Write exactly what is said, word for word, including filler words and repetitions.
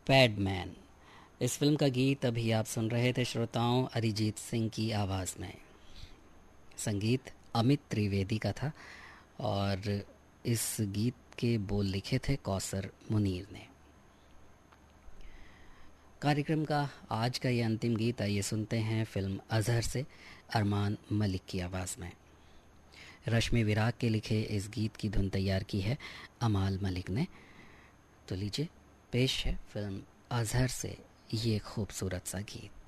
पैडमैन। इस फिल्म का गीत अभी आप सुन रहे थे श्रोताओं, अरिजीत सिंह की आवाज़ में। संगीत अमित त्रिवेदी का था और इस गीत के बोल लिखे थे कौसर मुनीर ने। कार्यक्रम का आज का ये अंतिम गीत, आइए सुनते हैं फिल्म अजहर से अरमान मलिक की आवाज़ में। रश्मि विराग के लिखे इस गीत की धुन तैयार की है अमाल मलिक ने। तो लीजिए पेश है फिल्म अजहर से ये खूबसूरत सा गीत।